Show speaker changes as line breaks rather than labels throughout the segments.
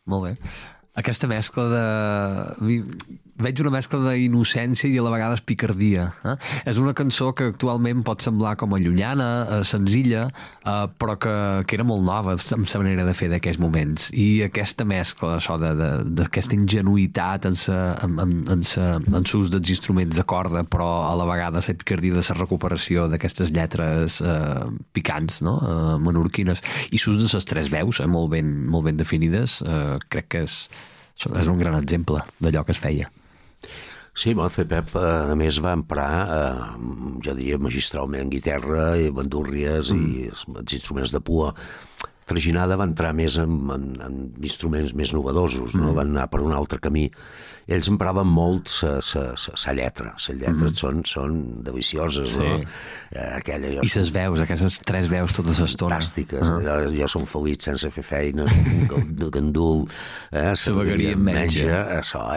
molt bé. Aquesta mescla de... Veig una mescla d'innocència i a la vegada picardia. És una cançó que actualment pot semblar com a llunyana, senzilla, però que era molt nova amb la manera de fer d'aquells moments. I aquesta mescla, això d'aquesta ingenuïtat en l'ús dels instruments de corda, però a la vegada la picardia de la recuperació d'aquestes lletres picants, no? Menorquines, i l'ús de les tres veus, molt ben definides, crec que és un gran exemple d'allò que es feia.
Sí, el CPEP, a més, va emprar, jo diria, magistralment guitarra i bandúrries i els instruments de pua. Traginada va entrar més en instruments més novedosos, no? Van anar per un altre camí. Ells empraven molt la lletra. Les lletres són delicioses,
sí.
No? I
les veus, aquestes tres veus totes l'estona.
Fantàstiques. Jo som feliç sense fer feina, gandul,
vegueria en menja.
Això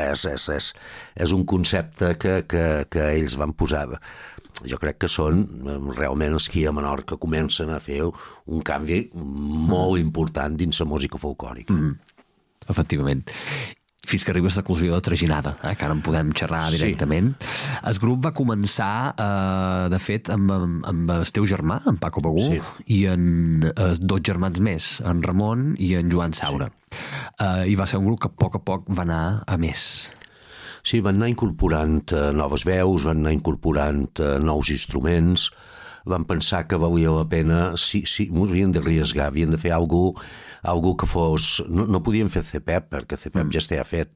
és un concepte que ells van posar. Jo crec que són realment els que a Menorca comencen a fer un canvi molt important dins la música folclòrica.
Efectivament. Fins que arriba l'eclusió de Traginada, que ara en podem xerrar directament. Sí. El grup va començar, de fet, amb el teu germà, en Paco Begú, i en dos germans més, en Ramon i en Joan Saura. I va ser un grup que a poc va anar a més.
Sí, van anar incorporant noves veus, van anar incorporant nous instruments, van pensar que valia la pena, sí, havien d'arriesgar, havien de fer alguna que fos... No podien fer CPEP, perquè CPEP ja estava fet.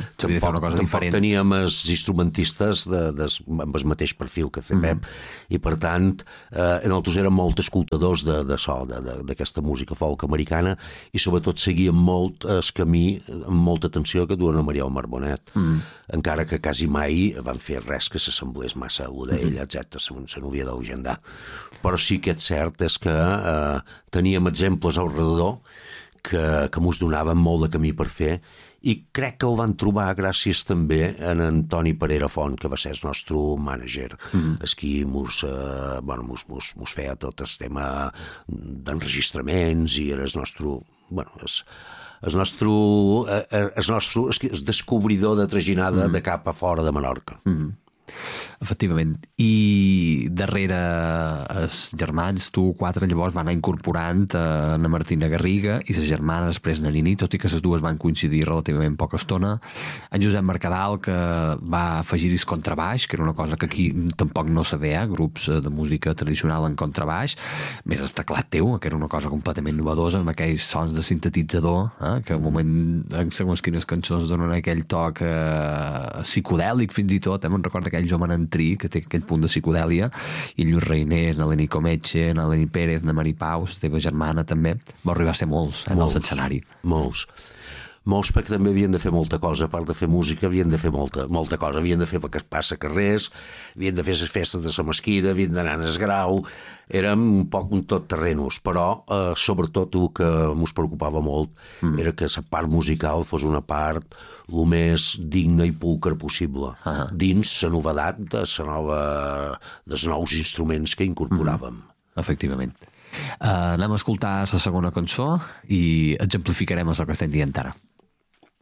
Tampoc teníem els instrumentistes amb el mateix perfil que CPEP, i per tant, nosaltres érem molt escoltadors de so, d'aquesta música folk americana, i sobretot seguíem molt el camí, amb molta atenció, que duen a Mariel Marbonet. Encara que quasi mai van fer res que s'assemblés massa a ella, etc. Se n'havia de legendar. Però sí que és cert és que teníem exemples al redador que mos donaven molt de camí per fer, i crec que el van trobar gràcies també a en Toni Parera Font, que va ser el nostre mànager, el qui mos feia tot el tema d'enregistraments, i era el nostre... el descobridor de Traginada de cap a fora de Menorca.
Efectivament. I darrere els germans, tu quatre, llavors van anar incorporant na Martina Garriga i les germanes després na Nini, tot i que les dues van coincidir relativament poca estona. En Josep Mercadal, que va afegir-hi el contrabaix, que era una cosa que aquí tampoc no se veia, grups de música tradicional en contrabaix, més el teclat teu, que era una cosa completament novedosa, amb aquells sons de sintetitzador, que al moment, en segons quines cançons, donen aquell toc psicodèlic fins i tot. Me'n recordo aquell Jo Manantrí, que té aquell punt de psicodèlia, i Lluís Reinés, na Leni Cometxe, na Leni Pérez, na Mari Pau, la teva germana també. Va arribar a ser molts en el escenari.
Molts, perquè també havien de fer molta cosa. A part de fer música, havien de fer molta cosa. Havien de fer passa carrers, havien de fer les festes de la mesquida, havien d'anar a Esgrau. Érem un poc un tot terrenos, però sobretot el que ens preocupava molt era que la part musical fos una part el més digna i pulcra possible, dins la novedat dels nous instruments que incorporàvem.
Efectivament. Anem a escoltar la segona cançó i exemplificarem el que estem dient ara.